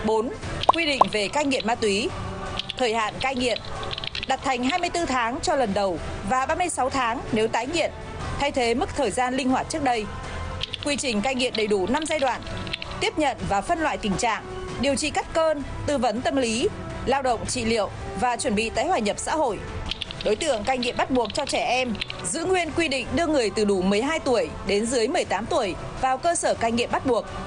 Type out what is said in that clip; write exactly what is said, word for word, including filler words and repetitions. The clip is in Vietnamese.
bốn. Quy định về cai nghiện ma túy. Thời hạn cai nghiện đặt thành hai mươi tư tháng cho lần đầu và ba mươi sáu tháng nếu tái nghiện, thay thế mức thời gian linh hoạt trước đây. Quy trình cai nghiện đầy đủ năm giai đoạn: tiếp nhận và phân loại tình trạng, điều trị cắt cơn, tư vấn tâm lý, lao động trị liệu và chuẩn bị tái hòa nhập xã hội. Đối tượng cai nghiện bắt buộc cho trẻ em giữ nguyên quy định đưa người từ đủ mười hai tuổi đến dưới mười tám tuổi vào cơ sở cai nghiện bắt buộc.